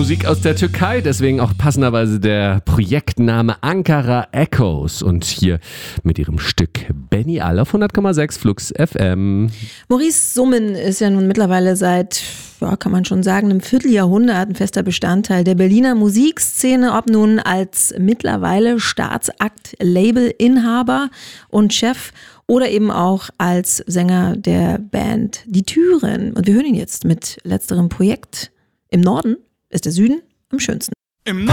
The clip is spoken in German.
Musik aus der Türkei, deswegen auch passenderweise der Projektname Ankara Echoes und hier mit ihrem Stück Benny Al auf 100,6 Flux FM. Maurice Summen ist ja nun mittlerweile seit, kann man schon sagen, einem Vierteljahrhundert ein fester Bestandteil der Berliner Musikszene, ob nun als mittlerweile Staatsakt-Label-Inhaber und Chef oder eben auch als Sänger der Band Die Türen. Und wir hören ihn jetzt mit letzterem Projekt. Im Norden ist der Süden am schönsten. Im